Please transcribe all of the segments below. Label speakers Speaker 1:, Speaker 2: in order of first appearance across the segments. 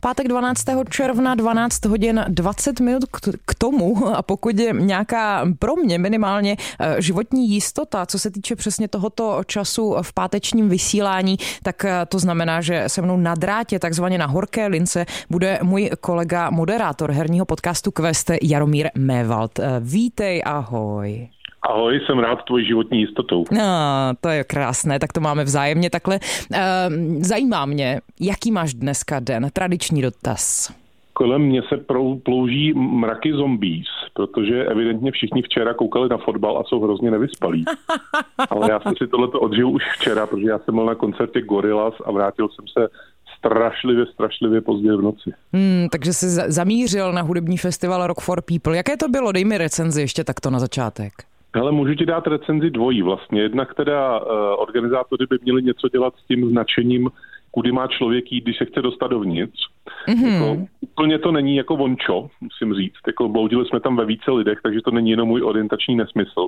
Speaker 1: pátek 12. června 12 hodin 20 minut k tomu, a pokud je nějaká pro mě minimálně životní jistota, co se týče přesně tohoto času v pátečním vysílání, tak to znamená, že se mnou na drátě, takzvaně na horké lince, bude můj kolega moderátor herního podcastu Quest Jaromír Mévald. Vítej, ahoj.
Speaker 2: Ahoj, jsem rád tvojí životní jistotou.
Speaker 1: No, to je krásné, tak to máme vzájemně takhle. Zajímá mě, jaký máš dneska den? Tradiční dotaz.
Speaker 2: Kolem mě se plouží mraky zombies, protože evidentně všichni včera koukali na fotbal a jsou hrozně nevyspalí. Ale já jsem si tohleto odžil už včera, protože já jsem byl na koncertě Gorillaz a vrátil jsem se strašlivě pozdě v noci.
Speaker 1: Takže jsi zamířil na hudební festival Rock for People. Jaké to bylo? Dej mi recenzi ještě takto na začátek.
Speaker 2: Hele, můžu ti dát recenzi dvojí vlastně. Jednak teda organizátoři by měli něco dělat s tím značením, kudy má člověk jít, když se chce dostat dovnitř. Jako, úplně to není jako vončo, musím říct. Jako bloudili jsme tam ve více lidech, takže to není jenom můj orientační nesmysl.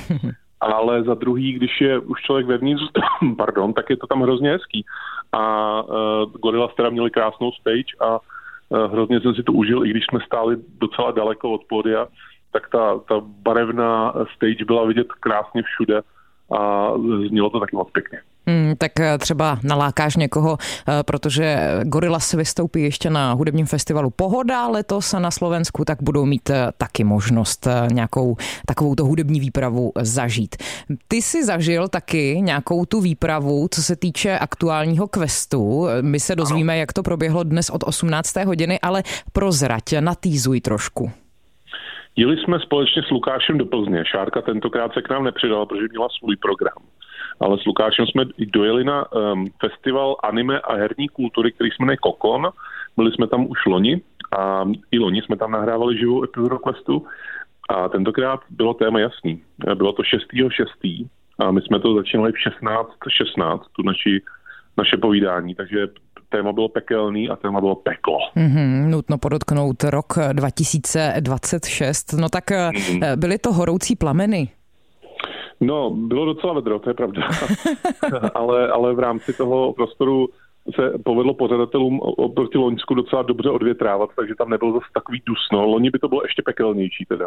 Speaker 2: Ale za druhý, když je už člověk vevnitř, tak je to tam hrozně hezký. A Gorillaz teda měli krásnou stage a hrozně jsem si to užil, i když jsme stáli docela daleko od pódia, tak ta barevná stage byla vidět krásně všude a znělo to taky moc pěkně.
Speaker 1: Tak třeba nalákáš někoho, protože Gorillaz vystoupí ještě na hudebním festivalu Pohoda letos na Slovensku, tak budou mít taky možnost nějakou takovouto hudební výpravu zažít. Ty jsi zažil taky nějakou tu výpravu, co se týče aktuálního questu. My se dozvíme, jak to proběhlo dnes od 18. hodiny, ale prozrať, natýzuj trošku.
Speaker 2: Jeli jsme společně s Lukášem do Plzně. Šárka tentokrát se k nám nepřidala, protože měla svůj program. Ale s Lukášem jsme dojeli na festival anime a herní kultury, který se jmenuje Kokon. Byli jsme tam už loni a i loni jsme tam nahrávali živou epizodu Questu. A tentokrát bylo téma jasný. Bylo to 6.6. a my jsme to začínali v 16 tu naše povídání, takže téma bylo pekelný a téma bylo peklo.
Speaker 1: Nutno podotknout rok 2026. No tak byly to horoucí plameny.
Speaker 2: No, bylo docela vedro, to je pravda. ale v rámci toho prostoru se povedlo pořadatelům oproti loňsku docela dobře odvětrávat, takže tam nebylo zase takový dusno. Loni by to bylo ještě pekelnější teda.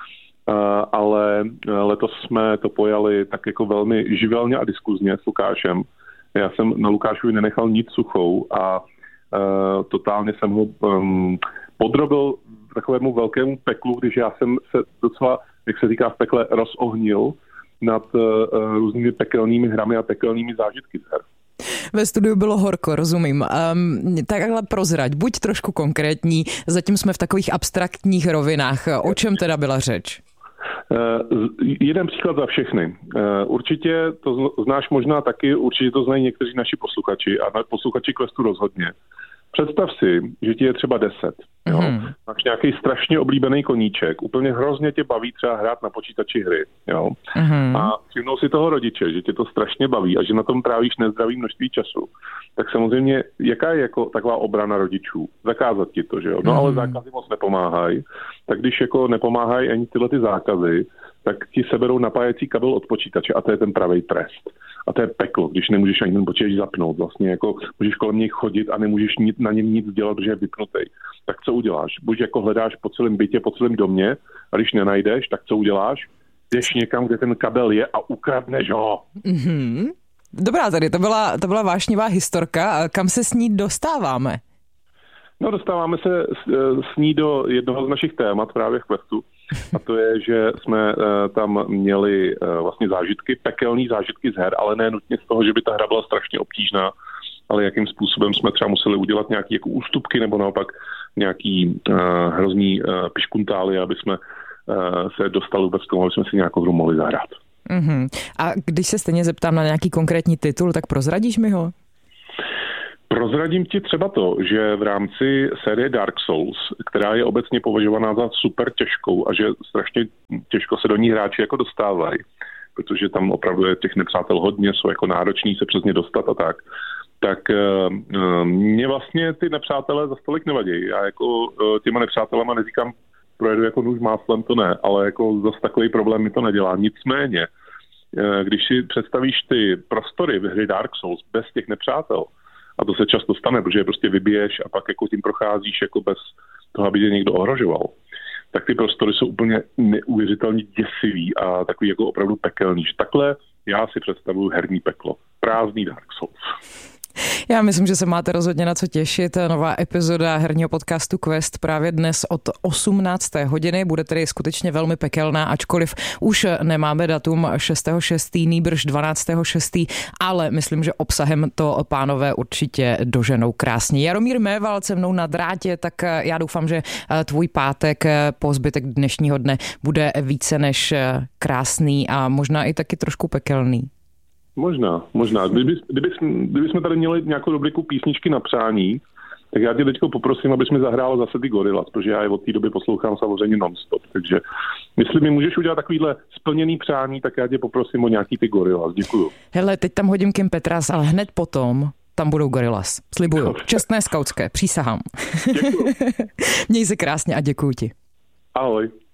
Speaker 2: Ale letos jsme to pojali tak jako velmi živelně a diskuzně s Lukášem. Já jsem na Lukášovi nenechal nic suchou a totálně jsem ho podrobil takovému velkému peklu, když já jsem se docela, jak se říká v pekle, rozohnil nad různými pekelnými hrami a pekelnými zážitky z her.
Speaker 1: Ve studiu bylo horko, rozumím. Takhle prozrať, buď trošku konkrétní, zatím jsme v takových abstraktních rovinách. O čem teda byla řeč?
Speaker 2: Jeden příklad za všechny. Určitě to znáš možná taky, určitě to znají někteří naši posluchači a posluchači Questu rozhodně. Představ si, že ti je třeba 10. Jo? Máš nějaký strašně oblíbený koníček, úplně hrozně tě baví třeba hrát na počítači hry. Jo? A všimnou si toho rodiče, že tě to strašně baví a že na tom trávíš nezdravý množství času. Tak samozřejmě, jaká je jako taková obrana rodičů? Zakázat ti to, že jo? No ale zákazy moc nepomáhají. Tak když jako nepomáhají ani tyhle ty zákazy, tak ti seberou napájecí kabel od počítače a to je ten pravý trest. A to je peklo, když nemůžeš ani ten počítač zapnout. Vlastně jako můžeš kolem něj chodit a nemůžeš na něm nic dělat, protože je vypnutý. Tak co uděláš? Buď jako hledáš po celém bytě, po celém domě a když nenajdeš, tak co uděláš? Jdeš někam, kde ten kabel je a ukradneš ho.
Speaker 1: Dobrá, tady to byla vášnivá historka. Kam se s ní dostáváme?
Speaker 2: No, dostáváme se s ní do jednoho z našich témat právě v Questu. A to je, že jsme tam měli vlastně zážitky, pekelný zážitky z her, ale ne nutně z toho, že by ta hra byla strašně obtížná, ale jakým způsobem jsme třeba museli udělat nějaké jako ústupky nebo naopak nějaký hrozný piškuntály, aby jsme se dostali vůbec k tomu, aby jsme si nějakou hru mohli zahrát.
Speaker 1: A když se stejně zeptám na nějaký konkrétní titul, tak prozradíš mi ho?
Speaker 2: Prozradím ti třeba to, že v rámci série Dark Souls, která je obecně považovaná za super těžkou a že strašně těžko se do ní hráči jako dostávají, protože tam opravdu je těch nepřátel hodně, jsou jako nároční se přes ně dostat a tak mě vlastně ty nepřátelé za stolik nevadí. Já jako těma nepřátelama neříkám, projedu jako nůž máslem, to ne, ale jako zase takový problém mi to nedělá. Nicméně, když si představíš ty prostory v hry Dark Souls bez těch nepřátel, a to se často stane, protože je prostě vybiješ a pak jako tím procházíš jako bez toho, aby tě někdo ohrožoval, tak ty prostory jsou úplně neuvěřitelně děsivý a takový jako opravdu pekelný. Takhle já si představuju herní peklo. Prázdný Dark Souls.
Speaker 1: Já myslím, že se máte rozhodně na co těšit. Nová epizoda herního podcastu Quest právě dnes od 18. hodiny bude tedy skutečně velmi pekelná, ačkoliv už nemáme datum 6.6., nýbrž 12.6., ale myslím, že obsahem to pánové určitě doženou krásně. Jaromír Méval se mnou na drátě, tak já doufám, že tvůj pátek po zbytek dnešního dne bude více než krásný a možná i taky trošku pekelný. Možná. Kdybychom tady měli nějakou rubriku písničky na přání, tak já tě teďko poprosím, abys mi zahrál zase ty Gorillaz, protože já je od té doby poslouchám samozřejmě non-stop. Takže jestli mi můžeš udělat takovýhle splněný přání, tak já tě poprosím o nějaký ty Gorillaz. Děkuju. Hele, teď tam hodím Kim Petras, ale hned potom tam budou Gorillaz. Slibuju. Čestné skautské, přísahám.
Speaker 2: Děkuju.
Speaker 1: Měj se krásně a děkuju ti.
Speaker 2: Ahoj.